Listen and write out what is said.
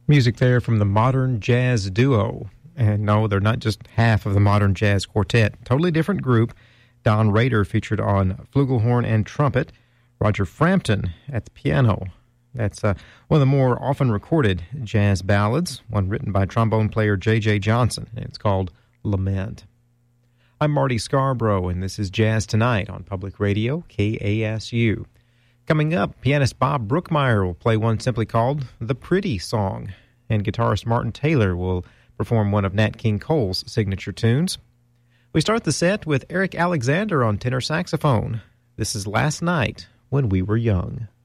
Music there from the Modern Jazz Duo. And no, they're not just half of the Modern Jazz Quartet. Totally different group. Don Rader featured on flugelhorn and trumpet. Roger Frampton at the piano. That's one of the more often recorded jazz ballads, one written by trombone player J.J. Johnson. And it's called Lament. I'm Marty Scarborough, and this is Jazz Tonight on Public Radio, KASU. Coming up, pianist Bob Brookmeyer will play one simply called The Pretty Song, and guitarist Martin Taylor will perform one of Nat King Cole's signature tunes. We start the set with Eric Alexander on tenor saxophone. This is Last Night When We Were Young.